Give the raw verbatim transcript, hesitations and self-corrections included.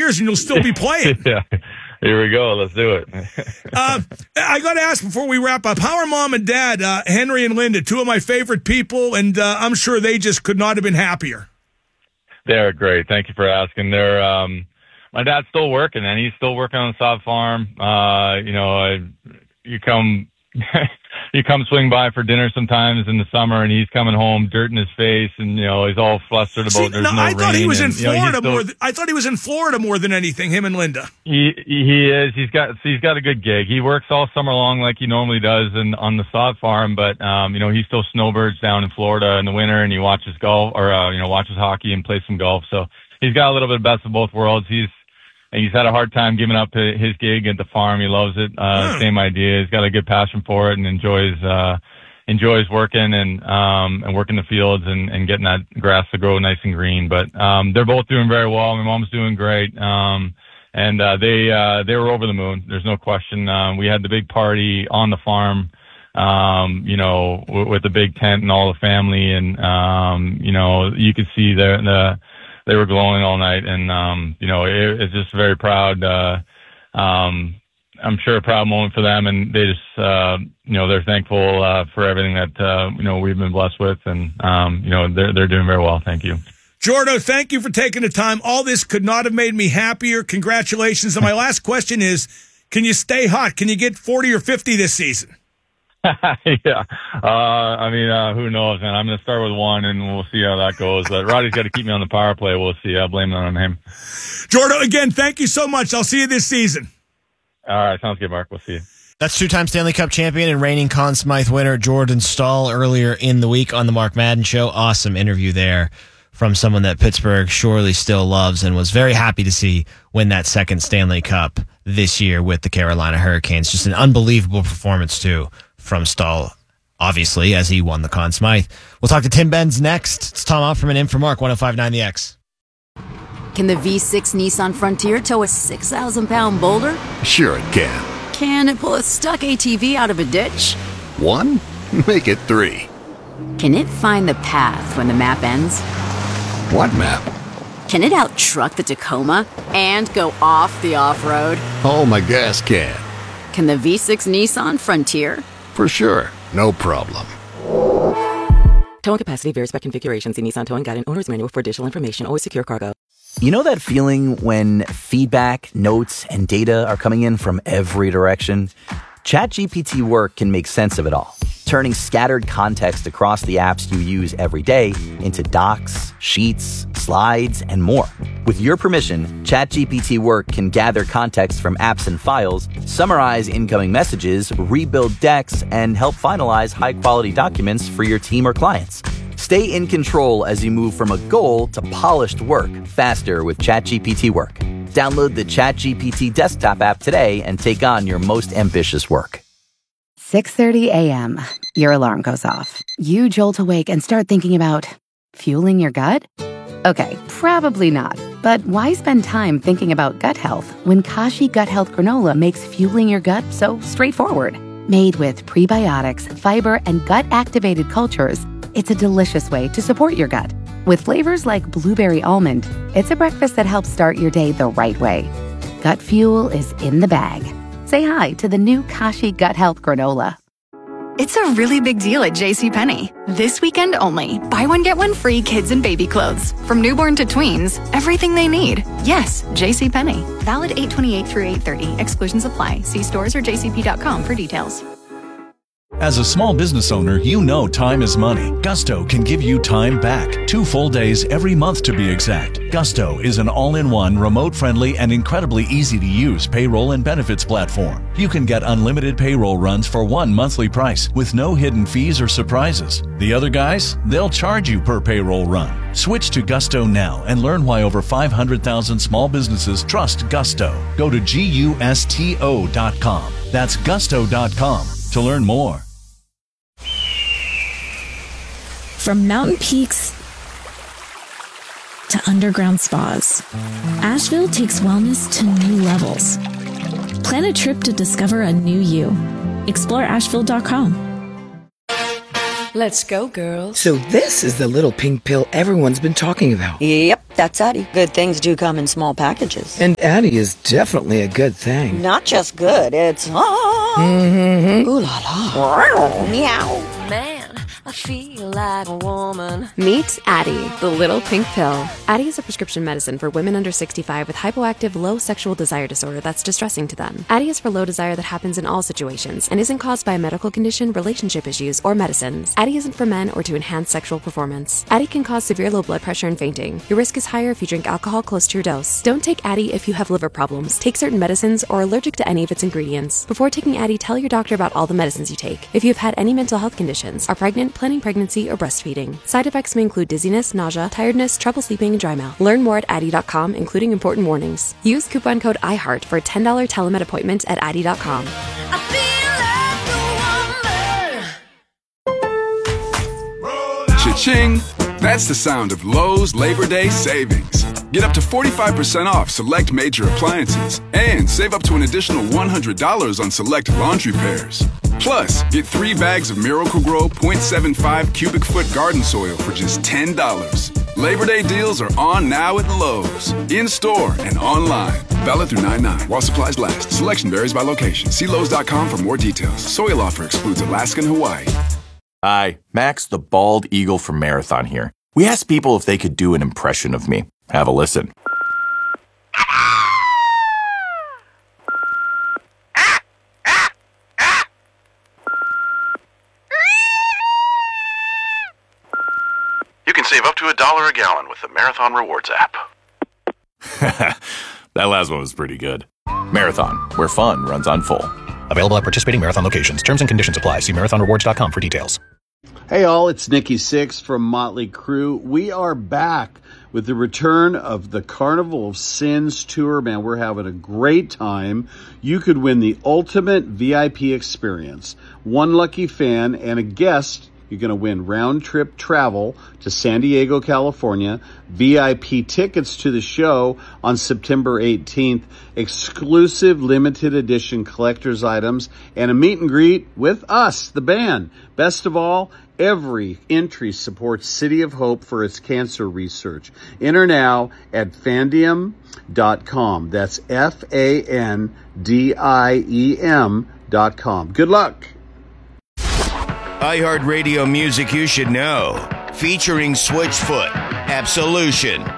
years and you'll still be playing. Yeah. Here we go. Let's do it. uh, I got to ask before we wrap up, how are Mom and Dad, uh, Henry and Linda, two of my favorite people, and uh, I'm sure they just could not have been happier. They're great. Thank you for asking. They're, um, my dad's still working, and he's still working on the sod farm. Uh, you know, I, you come... you come swing by for dinner sometimes in the summer, and he's coming home, dirt in his face, and you know he's all flustered about See, there's no, no I rain. thought he was in and, Florida you know, still, more. Than, I thought he was in Florida more than anything. Him and Linda. He he is. He's got he's got a good gig. He works all summer long like he normally does, and on the sod farm. But um, you know he still snowbirds down in Florida in the winter, and he watches golf or uh, you know watches hockey and plays some golf. So he's got a little bit of best of both worlds. He's And he's had a hard time giving up his gig at the farm. He loves it. Uh, Hmm. Same idea. He's got a good passion for it and enjoys, uh, enjoys working and, um, and working the fields and, and getting that grass to grow nice and green. But, um, they're both doing very well. My mom's doing great. Um, and, uh, they, uh, they were over the moon. There's no question. Um, we had the big party on the farm, um, you know, w- with the big tent and all the family. And, um, you know, you could see the, the, they were glowing all night, and um, you know, it, it's just very proud. Uh, um, I'm sure a proud moment for them, and they just, uh, you know, they're thankful uh, for everything that uh, you know we've been blessed with, and um, you know, they're they're doing very well. Thank you, Jordo. Thank you for taking the time. All this could not have made me happier. Congratulations. And my last question is: can you stay hot? Can you get forty or fifty this season? Yeah, uh, I mean, uh, who knows, man? I'm going to start with one, and we'll see how that goes. But Roddy's got to keep me on the power play. We'll see. I'll blame it on him. Jordo, again, thank you so much. I'll see you this season. All right, sounds good, Mark. We'll see you. That's two-time Stanley Cup champion and reigning Conn Smythe winner Jordan Staal earlier in the week on the Mark Madden Show. Awesome interview there from someone that Pittsburgh surely still loves and was very happy to see win that second Stanley Cup this year with the Carolina Hurricanes. Just an unbelievable performance, too, from Staal, obviously, as he won the Conn Smythe. We'll talk to Tim Benz next. It's Tom Opperman in for Mark, one oh five point nine The X. Can the V six Nissan Frontier tow a six thousand pound boulder? Sure it can. Can it pull a stuck A T V out of a ditch? One? Make it three. Can it find the path when the map ends? What map? Can it out-truck the Tacoma and go off the off-road? Oh, my gas can. Can the V six Nissan Frontier? For sure. No problem. Towing capacity varies by configuration. See Nissan Towing Guide and Owner's Manual for additional information. Always secure cargo. You know that feeling when feedback, notes, and data are coming in from every direction? ChatGPT Work can make sense of it all, turning scattered context across the apps you use every day into docs, sheets, slides, and more. With your permission, ChatGPT Work can gather context from apps and files, summarize incoming messages, rebuild decks, and help finalize high-quality documents for your team or clients. Stay in control as you move from a goal to polished work faster with ChatGPT Work. Download the ChatGPT desktop app today and take on your most ambitious work. six thirty a.m. Your alarm goes off. You jolt awake and start thinking about fueling your gut? Okay, probably not. But why spend time thinking about gut health when Kashi Gut Health Granola makes fueling your gut so straightforward? Made with prebiotics, fiber, and gut-activated cultures, it's a delicious way to support your gut. With flavors like blueberry almond, it's a breakfast that helps start your day the right way. Gut fuel is in the bag. Say hi to the new Kashi Gut Health Granola. It's a really big deal at JCPenney. This weekend only, buy one, get one free kids and baby clothes. From newborn to tweens, everything they need. Yes, JCPenney. Valid eight twenty-eight through eight thirty. Exclusions apply. See stores or j c p dot com for details. As a small business owner, you know time is money. Gusto can give you time back. Two full days every month to be exact. Gusto is an all-in-one, remote-friendly, and incredibly easy-to-use payroll and benefits platform. You can get unlimited payroll runs for one monthly price with no hidden fees or surprises. The other guys, they'll charge you per payroll run. Switch to Gusto now and learn why over five hundred thousand small businesses trust Gusto. Go to gusto dot com. That's gusto dot com to learn more. From mountain peaks to underground spas, Asheville takes wellness to new levels. Plan a trip to discover a new you. Explore asheville dot com. Let's go, girls. So this is the little pink pill everyone's been talking about. Yep, that's Addie. Good things do come in small packages. And Addie is definitely a good thing. Not just good, it's... Ah. Mm-hmm. Ooh la la. Meow. Man, I feel like a woman. Meet Addie, the little pink pill. Addie is a prescription medicine for women under sixty-five with hypoactive low sexual desire disorder that's distressing to them. Addie is for low desire that happens in all situations and isn't caused by a medical condition, relationship issues, or medicines. Addie isn't for men or to enhance sexual performance. Addie can cause severe low blood pressure and fainting. Your risk is higher if you drink alcohol close to your dose. Don't take Addie if you have liver problems, take certain medicines, or are allergic to any of its ingredients. Before taking Addie, tell your doctor about all the medicines you take. If you have had any mental health conditions, are pregnant, planning pregnancy, or breastfeeding. Side effects may include dizziness, nausea, tiredness, trouble sleeping, and dry mouth. Learn more at addie dot com, including important warnings. Use coupon code IHEART for a ten dollars telemed appointment at addie dot com. Cha-ching! That's the sound of Lowe's Labor Day savings. Get up to forty-five percent off select major appliances and save up to an additional one hundred dollars on select laundry pairs. Plus, get three bags of Miracle-Gro point seven five cubic foot garden soil for just ten dollars. Labor Day deals are on now at Lowe's, in-store and online. Valid through nine nine while supplies last. Selection varies by location. See Lowe's dot com for more details. Soil offer excludes Alaska and Hawaii. Hi, Max the Bald Eagle from Marathon here. We asked people if they could do an impression of me. Have a listen. You can save up to a dollar a gallon with the Marathon Rewards app. That last one was pretty good. Marathon, where fun runs on full. Available at participating Marathon locations. Terms and conditions apply. See marathon rewards dot com for details. Hey all, it's Nikki Sixx from Motley Crue. We are back with the return of the Carnival of Sins tour. Man, we're having a great time. You could win the ultimate V I P experience. One lucky fan and a guest. You're going to win round-trip travel to San Diego, California, V I P tickets to the show on September eighteenth, exclusive limited edition collector's items, and a meet and greet with us, the band. Best of all, every entry supports City of Hope for its cancer research. Enter now at Fandiem dot com. That's F A N D I E M dot com. Good luck. iHeartRadio music you should know. Featuring Switchfoot, Absolution,